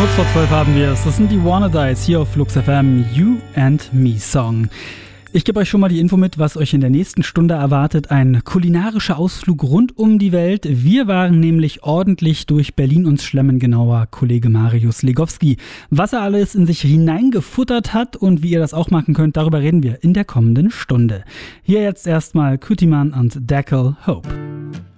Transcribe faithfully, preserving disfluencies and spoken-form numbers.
Kurz vor zwölf haben wir es. Das sind die Wannadies hier auf Flux F M, You and Me Song. Ich gebe euch schon mal die Info mit, was euch in der nächsten Stunde erwartet. Ein kulinarischer Ausflug rund um die Welt. Wir waren nämlich ordentlich durch Berlin uns schlemmen, genauer Kollege Marius Legowski. Was er alles in sich hineingefuttert hat und wie ihr das auch machen könnt, darüber reden wir in der kommenden Stunde. Hier jetzt erstmal Kutiman und Dackle Hope.